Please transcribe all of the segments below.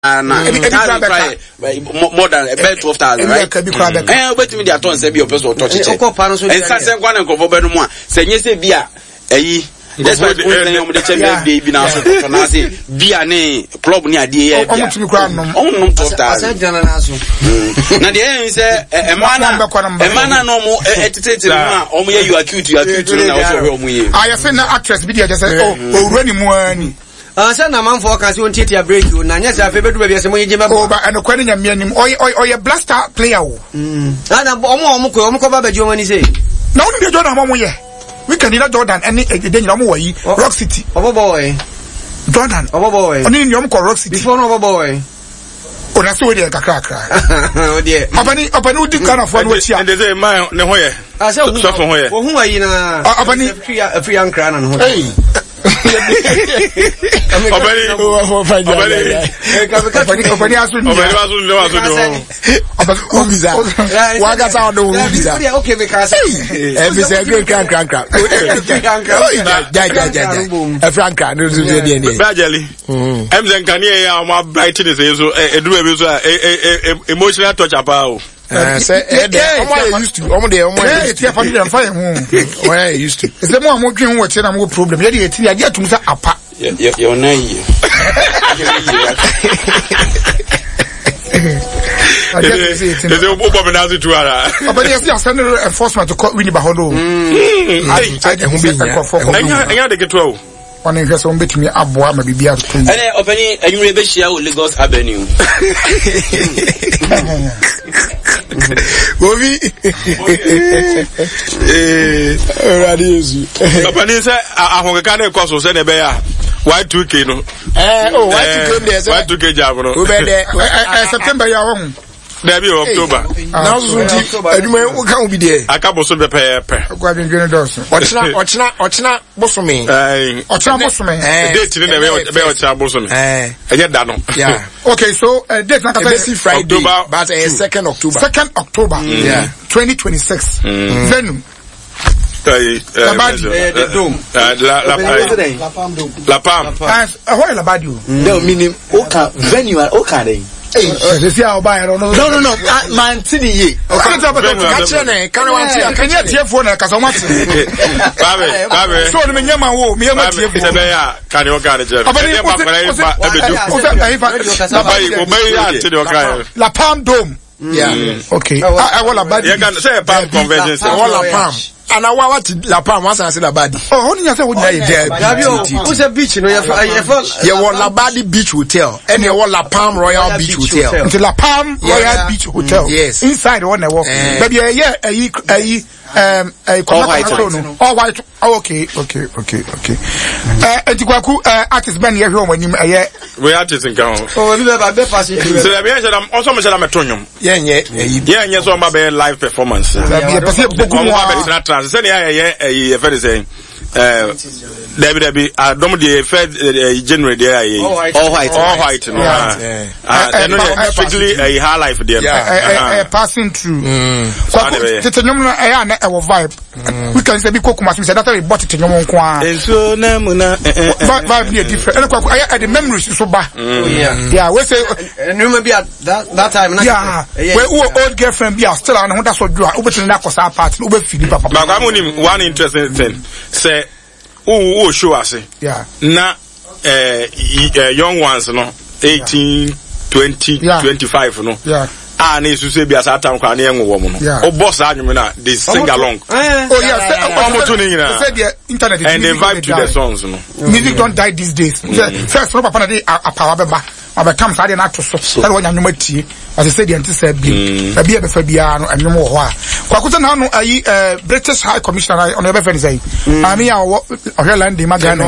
more than about 12,000, right? But me, they are told say be your person touch it. And say one and cover no more. Say yes, be that's why the champion baby now. So now say be a club near the air. No 12,000. Now the end is a man no more. You are cute. I say na actress video just say oh running money. Say na man forecast you want to break you. Na nya say favorite baby say mo yema. Oh ba and kwani nya mianim. Oye blaster player o. Na omo ko ba bejo mani say. Na wonu de Jordan mo ye. We can either Jordan any day you mo yi Rock City. Obo boy. Jordan. Obo boy. Oni nyom ko Rock City. Before no obo boy. Ona so dey kakra. O dey. Opani udi kind of one we chia. And they say man ne ho ye. I say so for ho ye. Wo hu ayi na. Opani free ankra na no. Hey. Opani asu ni. Okay because every say great crank. Frank no do dey dey. Bajali. Zen kan here am bright this so edu e so emotional touch apa o. Say used to when used to is the more mo dwen wo che na mo problem ye dey eti ya atum say apa you na yi is it obo be na so tu ara but yes you send enforcement to court Winnie Bahodo enya de keto o on in person betimi aboa ma bibia to ene opani anwure be hia o Lagos Avenue Obi radio opani say ahonka na ekoso say na be ya Y2K no Y2K dey say Y2K job no we be there September ya won there be October now so di aduma wo kan obi there akabo so be pe agwa dwen dos ochina bosome ochina bosome date ni na be ochina bosome eje da no yeah okay so date na ka say Friday but 2nd October yeah 2026 venue Labadi the dome La Palm ahoy Labadi no meaning oka venue oka dey see how buy no man tini ye can you tie phone na kasa mat babe so me nyama wo me nyama tie phone be ya kan you oka dey La Palm Dome yeah okay I want Labadi you can say Palm convention say La Palm and I want La Palm once I say Labadi oh only you say what there who's a beach no you want Labadi Beach Hotel and you want La Palm Royal Beach Hotel it's La Palm Royal Beach Hotel yes inside one walk baby all white okay Antikwaku artist ben here home when we artist in town oh we be pass it so we also me say na metonyum yeah so ma be live performance say ya very saying Debbie dom the January there all white no strictly a high life there passing through tetenyom no na e vibe we can say be kokuma say that we bought tetenyom nko a so na mu na vibe be different and kwa the memories so ba yeah we say remember be at that time yeah we old girlfriend be still on ho that so do a obetin na kosa part no be feel papa but I'm one interesting thing say oh show us yeah na young ones no 18 20 25 no yeah na isu say bi asa tam kwa na enwo mo no o boss anyum na they sing along oh yeah say the internet is and they vibe to the songs no music don't die these days first no papa na dey apawa beba abekam sa dey na to so that one anyum atie as I said the anti say bi e be fa bia no anyum wo ho a kwakuta na no ayi British High Commissioner on your friend say ami ya o land dey magana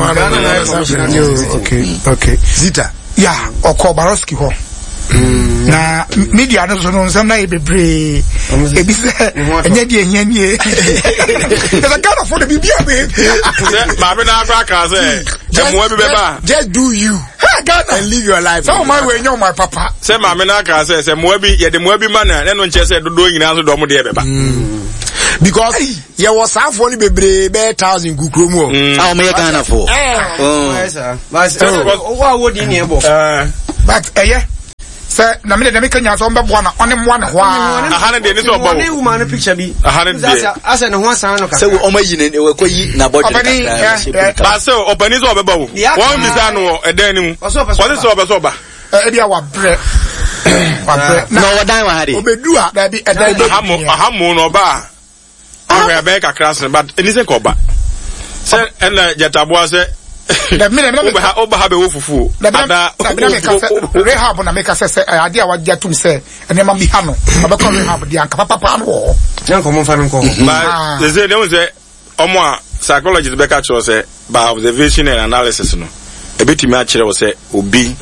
okay Zita yeah Okobaroski ho na media no so no nsam na ebebre ebi se enye die enye nie the kind of for the bibia be ma be na aka say just do you and live your life so my way my papa say ma me na aka say mo bi ye de mo bi man na no nche say do nyina so do mo de beba because ye was half one bebre be 1000 gukromu o me Ghana for but what would you need but Say na me make nya so mbebo na one mo na ho a. Ahana de ni so obo. One woman no picture bi. Ahana de. Asa no ho asan no ka. Say o mayi ne we koyi na body. Ba say opani so obeba wo. Won bisa no edan ni mu. Won so oba. E dia wa bre. No wadan wa hade. Obedu a da bi edan bi. Ahamu no ba. Ahwe be kakra sen but eni se ko ba. Say ena jataboa say da me oba ha be wo fufu ada rehab na make say ade a wagya tum say ene ma bi ha no abekọ rehab dia nka papa no wo yan ko mo fa no ko ba they don't say omo a psychologist be ka cho say by observation and analysis no ebetimi a kire wo say obi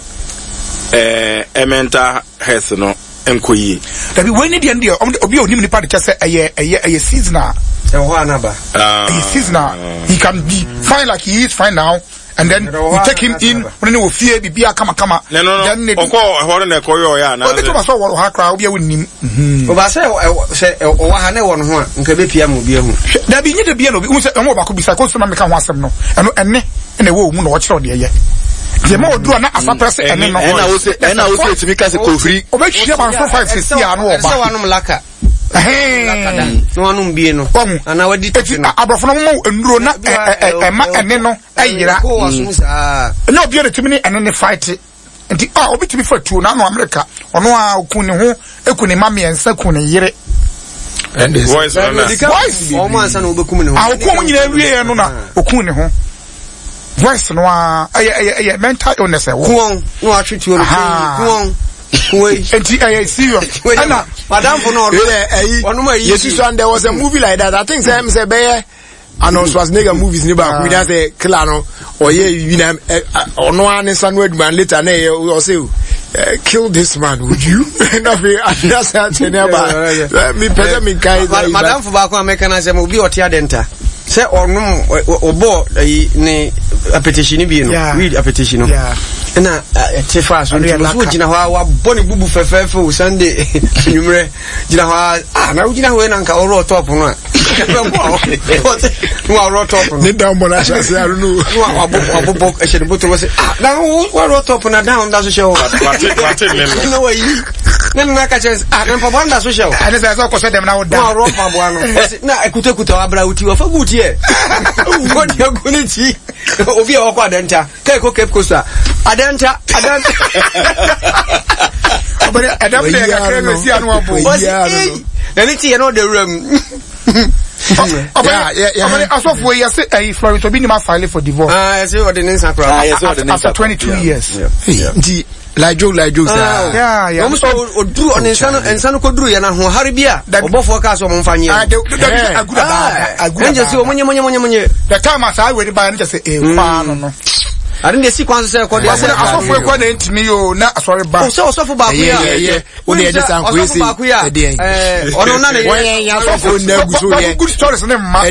mental health no enkoyi da bi we need dia obi onim nipa de say eye seasonal seasonal. He can be fine like he is fine now, and then we take him in when we fear be a kama. Then the more do na asapres ene no na wo se timi ka se kofri obehia ban so 5 6 ya no oba se wanum laka no wanum bie no ana wadi tino abrofo no mo nduro na ma ene no ayira na obi na timi ni ene ne fight nti obi timi fa tuo na no America ono a okun ne ho ekun ma me ensa kun ne yire and this voice o mo ansa no obekum ne ho okun nyina wie no na okun ne ho voice no a mental illness won no atreat you won enti serious ana madam for no yes so and there was a movie like that I think say be Arnold Schwarzenegger movies ni ba ku that say killer no or you know ono an sanu adman later na o say kill this man would you that's how me pede me kai madam for ba ko American say mo bi otia denta say onum obo ni appetition bi no read appetition no na tefa so no gina ho boni bubu fefefe o Sunday numre gina ho na gina ho na nka oro top no no oro top no ni down bona sha say I don't know no abo e she boto was na oro top na down da so show no way na ka chance na pa banda so show and say so ko say dem na wo down oro pa bo ano na ekuta wa bra uti wa fa guti e go dia guniti obi o kwa denta kai ko Cape Coast adenta but adam dey ga kreme si anu abo na niti ye no the room asofo we say Florence obi ni ma file for divorce I say ordinance after 22 years nti like joke yeah almost odru on ensano ko dru ya na ho haribia obofo ka so mo mfanye agura si omonye the time as I we buy na say kwa no I didn't see kwanza say ko dey asofo ko na ntimi yo na sorry ba so osofo ba ku ya o dey just an kwesi ono na ne ya asofo na guso ye good stories na ma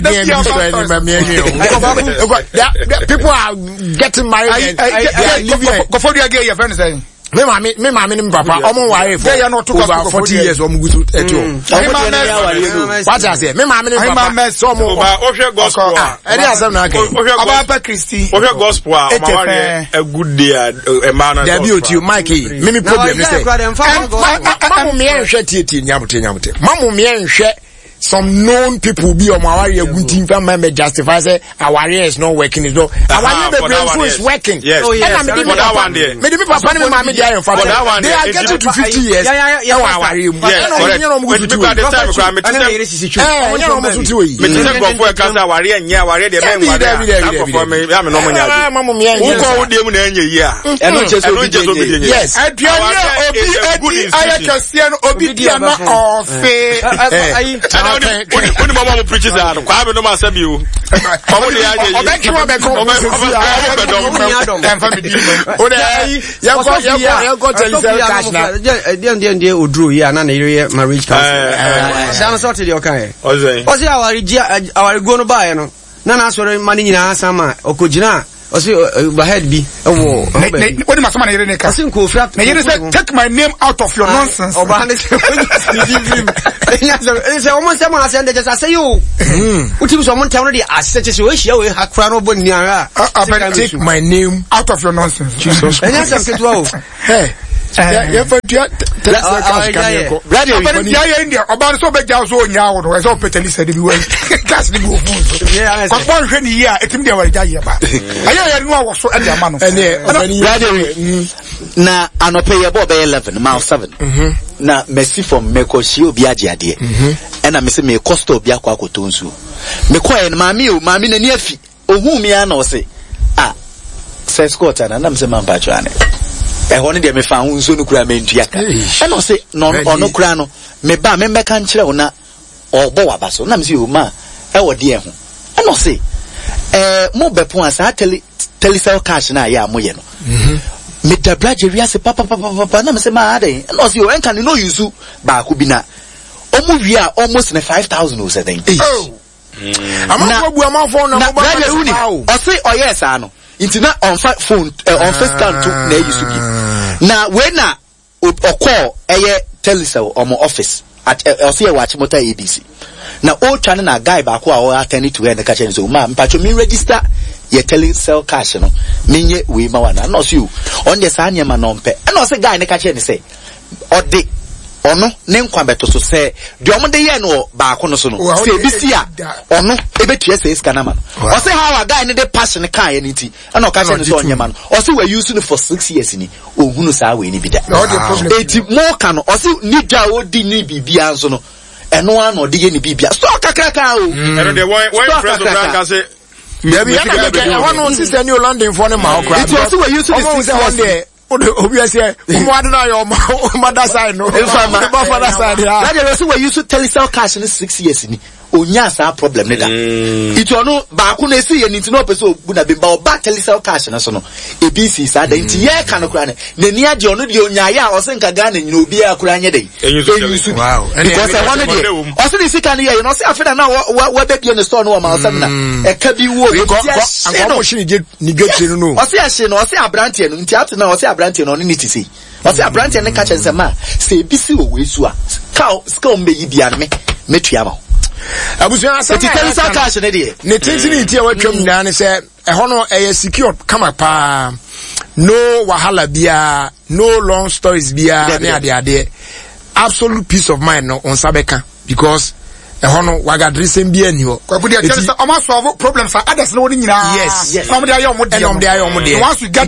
people are getting married go for the gay your friend saying me mama ni papa omo ware for over 40 years omo guso eto what I say me mama ni papa so omo ohwe gospel any asem na kai Ababa Christy ohwe gospel omo ware a good day e man na there be otu Mikey me problem is say mamu me enhwe tietie nyamote mamu me enhwe some known people be on our gunting family may justify say our is not working is not our brain is working. Yes. Oh, yes. Me papa me mama dey in father. They are getting to 50 years. Yeah. Our yes. Correct. The time I me tell go for cancer our nya our dey men wa for me am no mo nya. Mama me nya. Who go dey mu na nya yi a. Eno cheso obi. Yes. Obi ayakase no obi dia na ofe. When mama mo preaches that kwa be no ma sabi o mama dey aje yi obekiwa be ko yanko tell you cash na dey odru here na area marriage council sam sort dey okan o say our go no buy no na sorry mani nyina sama okojina o say overhead bi ewo what the masama na yere neka asin ko frat na yere say take my name out of your nonsense obahane say omo say mo ase dey just say you utim so mo tell no dey asseche say we hia we hakra no bo ni ara take my name out of your nonsense Jesus enya say ketua o hey Yeah, for you. Radio India, about so big house on Yaw, as all Peter said, if you were cast the move. Yeah, I want any year, it's in the way. I know so at the man. Na anope yebo be 11 mile 7 na Messi from Mekoshi obi agiade e na me se me costo obi akwa akotonsu me koye na mami na ni afi ohun mi ana o se se score na me se man pacho ane e ho ne de me fa hu nso no kura me ntuaka e na o se no ono kura no me ba me meka nkire wo na obo wabaso na me se o ma e wo de e ho e na o se mo be pon asa telecell cash na ya moye no me da braje wiase papa na me se ma ade no se o enka no use ba ko bi na omu wi a almost na 5,000 o se den amafu amafu na mo ba o se o yes ano intina on phone on FaceTime to na use bi na we na o call eye telecell omo office at o se e wa chimota ABC na o twa na guy ba ko a o attend to we na ka chen so ma mpacho me register ye telecell cash no menye we ma wana no so you on the sa nyema no mpe e no se guy ne ka che ne say ode ono ne nkwa beto so say de omo de ye no ba ko no so no say bi si a ono e betua say sika na ma no o say how a guy ne de passion kan ye niti e no ka che ne so nyema no o say we use it for 6 years ni ohunu sa we ni bi da eti mo ka no o say ni da o di ni bibia nso no eno an o de ye ni bibia so kakraka o eno de why press of rank say maybe I want to see new London for them. It was we used to one day. Obviously, more than your mother side, no. Father side, that was we used to telecell cash in 6 years. Onya sa problem ne da. It ono ba ko na esi ye nti no person ogu na be ba oba telecell cash na so no. ABC sa da nti ye ka no kura ne. Nani ade ono de onya ya o se nka ga na nyina obi akura anye dey. Wow. Because I wanted it. O se sika ne ye no se afeda na wa be bi on the store no ma o se na. E ka bi wo. Anko mo shini je ni gate no. O se ahye no o se abrante no nti ate na o se abrante no ni ti sei. O se abrante ne ka chense ma se ebisi wo wesu a. Ka o mbe yi bia me metua ma. Abusuan say telecell cash ne dey ne tintini tie watwam na ne say e hono e secure kama pa no wahala bia no long stories bia ne ade absolute peace of mind no on sabeka because e hono wagadrisem bia ni ho kwakudi a tell say o ma solve problems are others no nyina yes somebody ayo mo dey once you get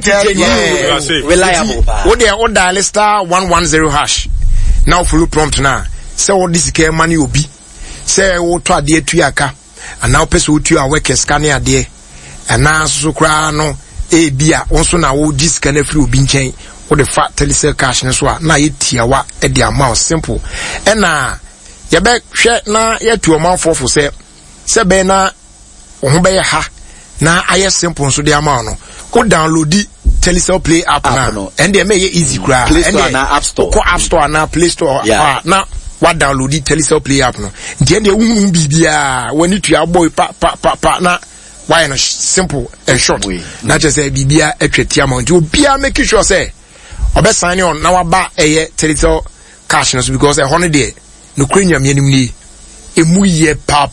there reliable wo dey o dial star 110 hash now follow prompt na say what this care money obi say wo to ade atuaka ana wo pese wo tu a workers scan ade ana so kra no e bia wonso na wo di scan afri obi nchen wo de fa telecell cash ne so a na yetiawa e de amount simple ena ye be hwe na yetu omanfo fo se be na wo ho be ha na aye simple so de amount no ko download telecell play app na and dey make easy kra and na app store ko app store na play store na what download the telecell play app no nti e bibia when it your boy pa na why no simple and short na just say bibia atwatia ma nti obia make sure say obe sign on na waba eye telecell cash no because e hono de no krenya mianim ni emu ye pa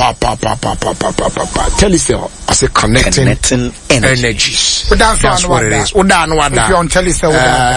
telecell as a connecting energies that's what it is oda no wada if you on telecell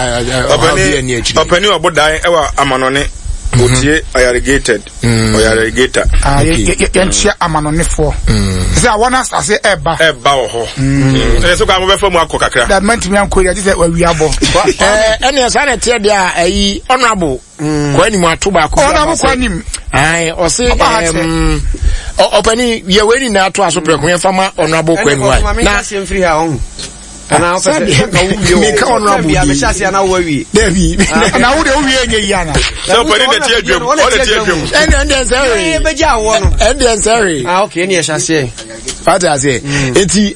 openi obodan e wa amanone otie irrigated or irrigator yentia amanonefo say I want us to say eba ho so kwa mo be famu akọ that meant me anko ya say we abo ene sa na tie dia ayi honorable kwani mu atoba ko honorable kwani ai o say opani ye weni na ato aso preko fama honorable kwani wa na free ha on ana o pese me ka honorable ya me chase ana wo wi David na wo de wo wie nye yana so pari de tie dwem o de tie dwem and sorry be ja wo no and sorry okay ni e chase what I say enti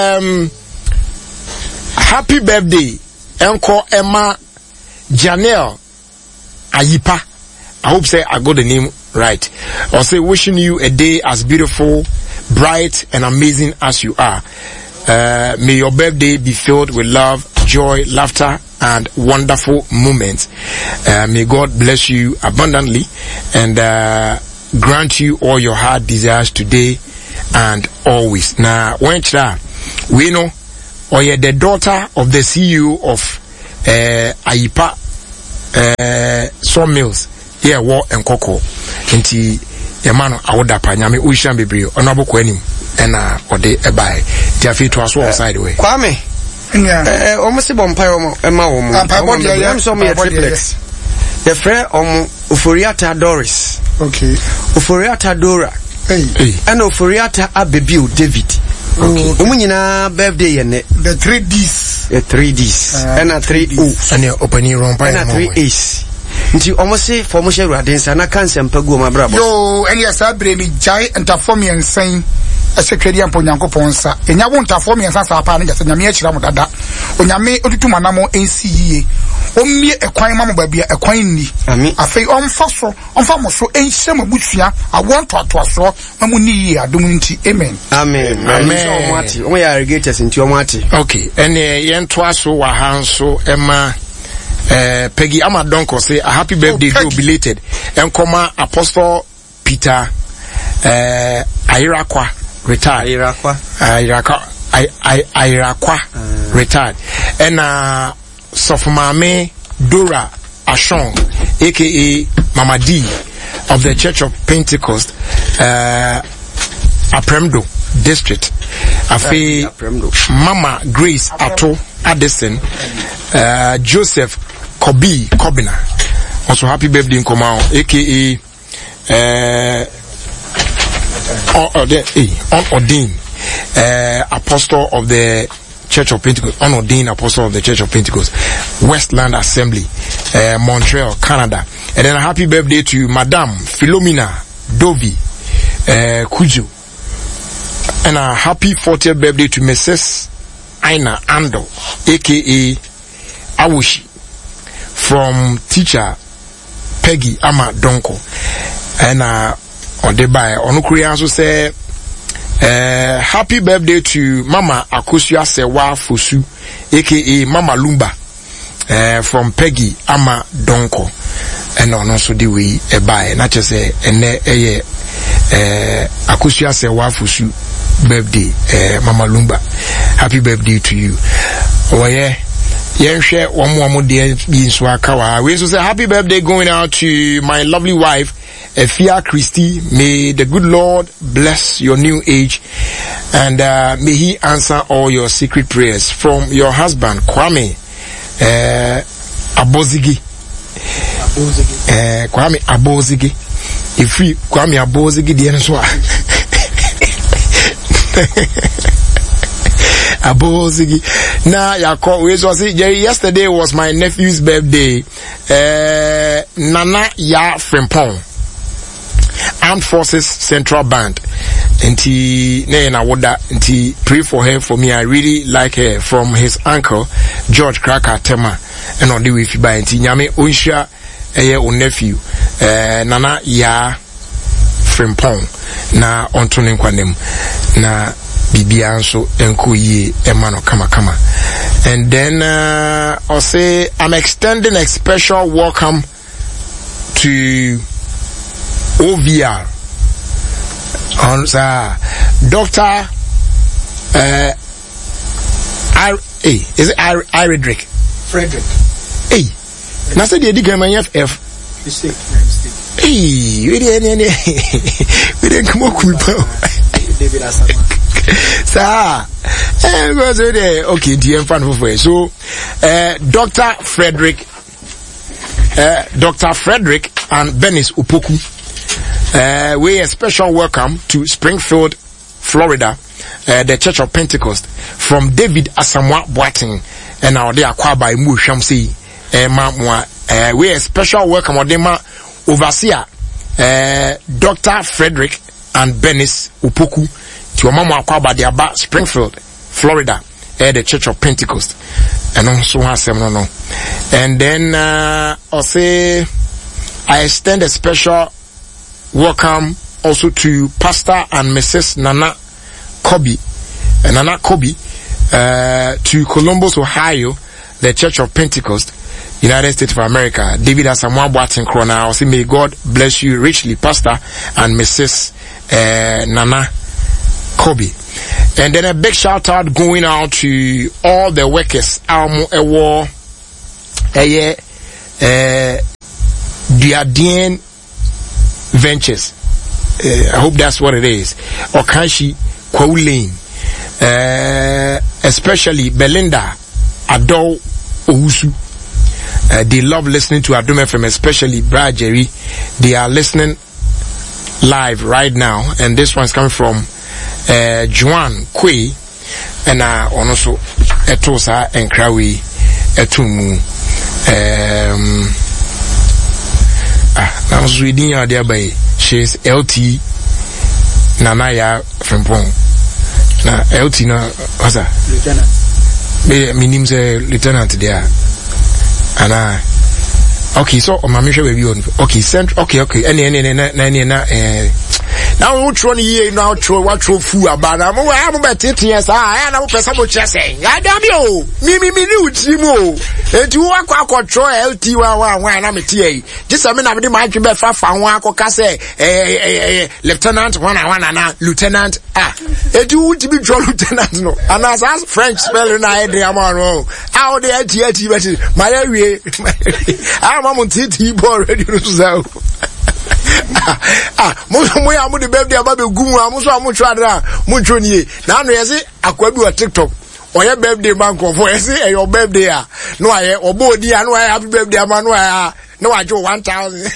happy birthday enko Emma Janelle Ayipa. I hope say I got the name right. I'll say wishing you a day as beautiful, bright and amazing as you are. May your birthday be filled with love, joy, laughter and wonderful moments. May God bless you abundantly and grant you all your heart desires today and always. Now, when we know, or you're the daughter of the CEO of Ayipa sawmills yeah war and cocoa nti yamano awoda pa nyame ohishan bebre ono abokọ anim na ode ebai ti afi to aso side way Kwame almost bompai ema wo mo am so me triplex the friend Oforiata Doris okay Oforiata Dora and Oforiata Abebiu David okay nyina birthday yene the 3Ds and a 3O and your opening room by and 3A's nti omosi formation radensa na cancer mpagu ma brabo yo eni asa bremi jai ntafom yensen asekwedi ampo nyankopon sa enya wo ntafom yensa sa pa na jase nyame akira mo dada onyame otutu manamo ensi yiye ommie ekwan ma mo babia ekwan ni afei omfa mo so enhye mabutua awon toatoaso mamu ni yiye adom nti amen amen omati omo ya irrigators nti omati okay ene yen toaso wa hanso ema Peggy Amadonko say a happy birthday to belated and comma Apostle Peter Airakwa retired Airakwa retired and Sofumame Dora Ashong aka Mama D of the Church of Pentecost Apremdo district afi Mama Grace Ato Addison Joseph Kobina also happy birthday in Komao aka unordained apostle of the Church of Pentecost, unordained apostle of the Church of Pentecost, Westland Assembly, Montreal, Canada. And then a happy birthday to Madame Philomena Dovi Kujo. And a happy 40th birthday to Mrs. Aina Ando, aka Awoshi, from teacher Peggy Amadonko. And Odebay Onukuri also say happy birthday to Mama Akosia Sewa Fosu, aka Mama Lumba, from Peggy Amadonko. And also the way buy not just say Akosia Sewa Fosu birthday, Mama Lumba. Happy birthday to you. Oh yeah. Share one more day being swakawa. We also say happy birthday going out to my lovely wife, Efia Christie. May the good Lord bless your new age and may he answer all your secret prayers. From your husband Kwame Abozigi. Kwame Abozigi. If we Kwame Abozigi the answer. Abozigi. Now, yesterday was my nephew's birthday. Nana Ya Frimpong, Armed Forces Central Band. And pray for her for me. I really like her. From his uncle George Kraka Tema. And on the way if by Nyame Unsha nephew Nana Ya Frimpong. Na Antonin Kwanem. Na Bibianso Enkoye Emano Kama. And then I'll say I'm extending a special welcome to OVR on Dr. Is it Frederick? Hey, now say the Digamanya F. Mistake. Hey, we didn't come up with David Asama. Okay, DM fan for so Dr. Frederick and Benis Upoku. We a special welcome to Springfield, Florida, the Church of Pentecost from David Asamoah Boateng and our dear Kwaba Imu Shamsi we a special welcome Odema overseer Dr. Frederick and Benis Upoku to Mama Kwaba Diaba Springfield, Florida, the Church of Pentecost. And also no. And then I'll say I extend a special welcome also to Pastor and Mrs. Nana Kobe to Columbus, Ohio, the Church of Pentecost, United States of America. David Asamoah Boateng Krona. I'll say may God bless you richly, Pastor and Mrs. Nana Kobe. And then a big shout out going out to all the workers Duadien Ventures. I hope that's what it is. Okanshi Kwaulane. Especially Belinda Adol Owusu. They love listening to Adom FM, especially Brad Jerry. They are listening live right now, and this one's coming from Juan Kwe, and also Etosa and Krawi Etumu. I was reading her there by she's LT Nanaya Frimpong. Now LT na what's that? Lieutenant. My name's Lieutenant there. And okay, so my mission will be on. Okay, okay. Now we try here now try what throw food about. I'm about 10 years. I am person what you say. I damn you. Me new Timo. And you walk control LT one I'm a TA. Just a minute I might be far from one say lieutenant one lieutenant. And you would be draw lieutenant no. And as French spelling I wrong. How the LT my area. I'm on TT already to moya amu de birthday ababe gumu amuso amu twadra muncho nie na no yesi akwabi wa TikTok oye birthday bank of yesi your birthday no aye obo di no aye happy birthday ama no aye no ajo 1000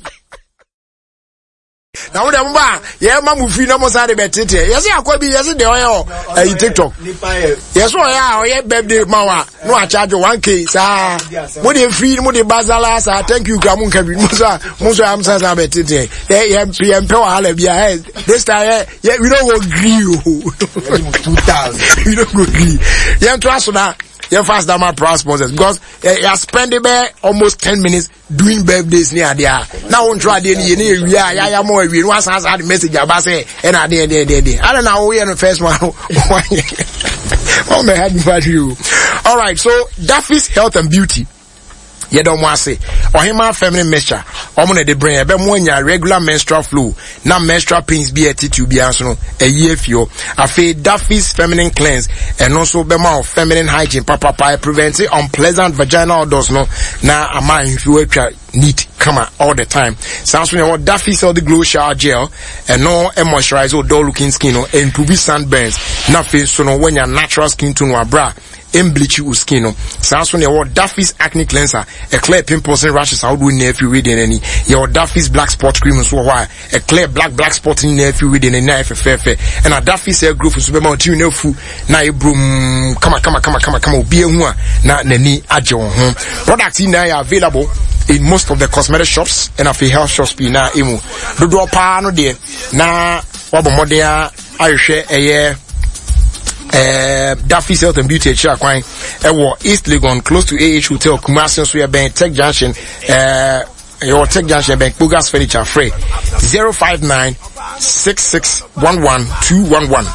na wo de mba ye ma mu fi na mo sa de betete yesi akwabi yesi de oye TikTok yesi oye birthday mawa no a charge 1k sa mo de free mo de bazala sa thank you kamu nkabi mo am sa betete ye pe wahala bia this time we don't go gree 2000 we don't go gree ye trust na you fast down my price sponsors because you spend almost 10 minutes doing birthdays near there. Now on try the yeah more we once has had message about say and I don't know we are the first one. Oh my head you. All right, so Daffy's Health and Beauty. You don't want to say or him feminine mixture omone de brain ebe mo nya regular menstrual flow na menstrual pains be attitude be anso a year fio afi Daffy's feminine cleanse and also be ma feminine hygiene papa prevent unpleasant vaginal odors no na ama you neat come all the time sounds when what Daffy's all the glow shower gel and no moisturize or dull looking skin no and to be sunburns na face so no when your natural skin tone wa bra bleach your skin no sounds when your Daffy's acne cleanser a clear pimples and rashes how do if you reading any your Daffy's black spot cream so why a clear black spot in if you reading any knife fair and a Daffy's hair growth so be more you know fu na e broom come be a na nani aje ho products in are available in most of the cosmetic shops and of the health shops be na emu do pa no de na wabo modern ahwe eye Daffy's Health and Beauty Chakwan East Legon close to AH Hotel Kumasi so ben Tech Junction your Tech Junction Bank Bogas Furniture Frey 059-6611-211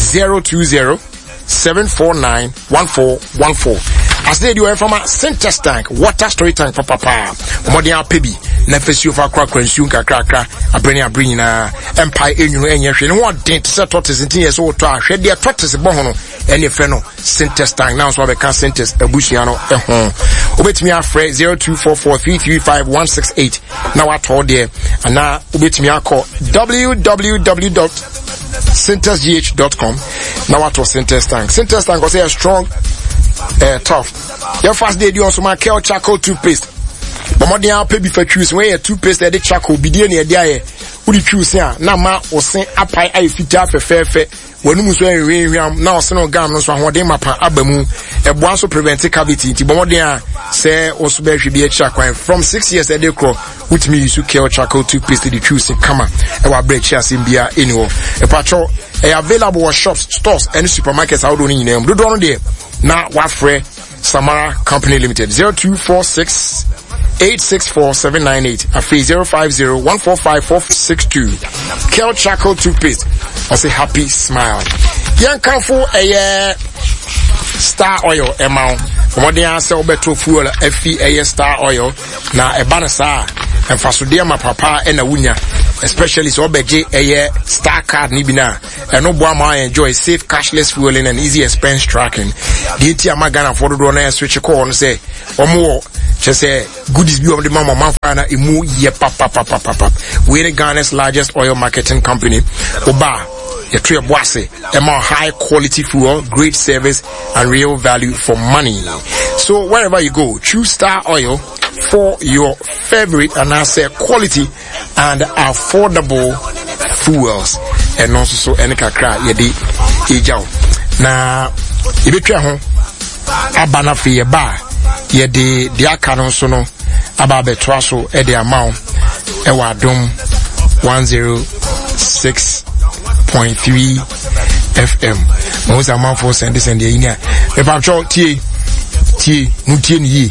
020-749-1414 as they do from a center tank water storage tank for papa modern pebi na fesi of akra kwansu kakra abring na empire enu enye hwe ne what dent set tortoise ntin yeso to ahwe de tortoise bo ho no ene fe no center tank now so be can center abusia no ho obetimi afre 0244335168 na what hold there and na obetimi akọ www.centersgh.com now what was center tank was a strong tough your first day do also my Kel charcoal toothpaste but more than pay before choose when your toothpaste the charcoal be there near there we choose here na ma o sen apai ai fita fefe wonu muso enwiam na o sen ogam no so ahode mapa abamu ebo so prevent cavity ti more than say o so be hwe bi charcoal from 6 years a day crow with me use Kel charcoal toothpaste the choose kama e wa break chance bia anywhere e patrol available at shops stores and supermarkets out on in do no there na wafre Samara Company Limited 0246-864-798 afi 050-145-462 Kel Charcoal Toothpaste or say happy smile yan kanfo Star Oil amount modern answer better fuel FE Star Oil na eba na sa emfaso de ma papa e na wunya especially so beje a star card nibina and no boama enjoy safe cashless fueling and easy expense tracking. The ATM Ghana for the switch call and say more just say goodies be of the mama manfana imu ye pap. We're the Ghana's largest oil marketing company. Oba a tree of boise, a more high quality fuel, great service and real value for money. So wherever you go, choose Star Oil for your favorite and I say quality and affordable fuels. And also so any kakra yedi ijao. Na ibetwa ho abana fi ye ba yedi dia kanon so no aba betwa so e de amount e wa dom 106.3 FM. Most amount for send this and the inia. E pa cho tie mutie ni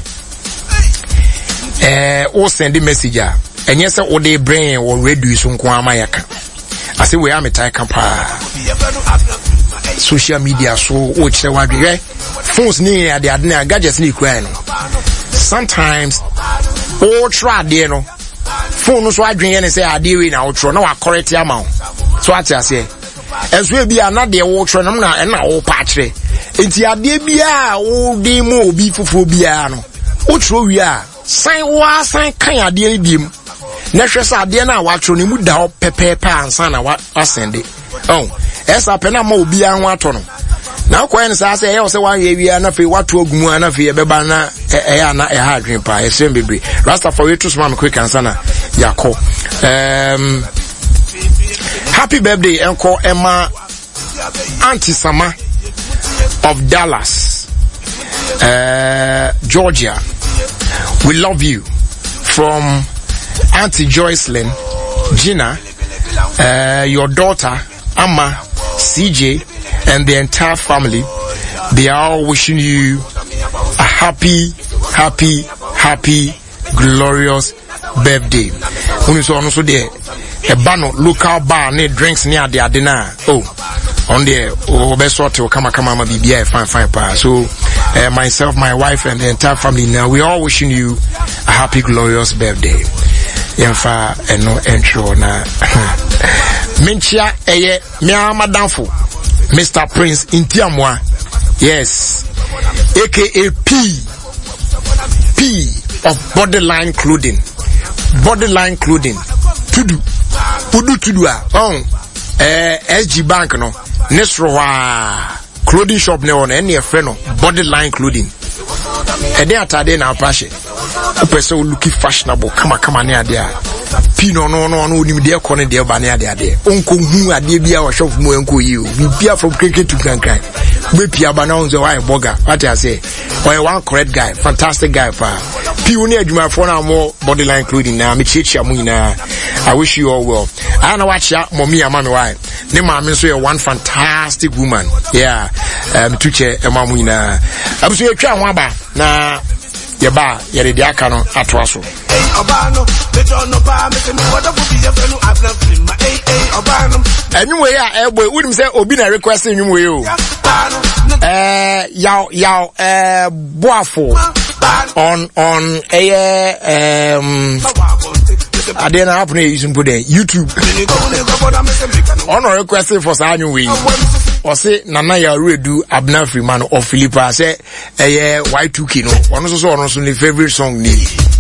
o send the message a enye se o de brain o reduce nko amayaka. Ase we am tie kampa social media so o kire wadwe phones ni ade na gadgets ni kwan no. Sometimes o try there no phone so adwen ne say ade we na o tro na wa correct amount so ati ase enso bi anade wo tro no na wo pa kire enti ade bia wo de mo obi fofo bia no o tro wi a san kan ade biem na hwe sa ade na wa tro ne mu da o pepepe ansa na wa sende esa pena ma obi an ho ato no na ko en sa say e o se wan ye wi na fe wato ogumu na fe be ba na e na e ha adwen pa e sem bebre rasta for you to smam quick answer na yakọ happy birthday enko Emma Auntie Sama of Dallas Georgia. We love you. From Auntie Joycelyn, Gina, your daughter Amma, CJ, and the entire family. They are all wishing you a happy, glorious birthday. Also there, a bano local bar need drinks near the dinner. On there, best sort to come BBI fine pa. So myself, my wife, and the entire family now, we all wishing you a happy, glorious birthday. Yemfa and no intro na. Minchia eye mia madanfo Mr. Prince Intiamwa. Yes. AKA P of Borderline Clothing. Borderline Clothing. Tudu SG Bank no. Nesrowa clothing shop ne on any friend no Borderline Clothing. Ede atade na apashe. Opese o looking fashionable kama ne ade a. Pino no onim de ko ne de ba ne ade. Onko hu ade bia wo shop mu enko yi o. Bibia from cricket to kankan. We pia ba na onzo why burger. What I say? Or one correct guy, fantastic guy pa. Pioneer adwuma for na more Borderline Clothing na me chichi amu na. I wish you all well. I na watch ya mommy amami why. Ne ma me so one fantastic woman. Yeah. Tuche emamu na. Abuso yetwa ho aba na yeba yere de aka no atoaso. Anyway ya boy would say obi na request anyway o. Yaw boafo on I didn't happen using put YouTube on a request for anyway. Or say Nana ya redo Abna Freeman or Philippa say Y2 Kino. One also on the favorite song name.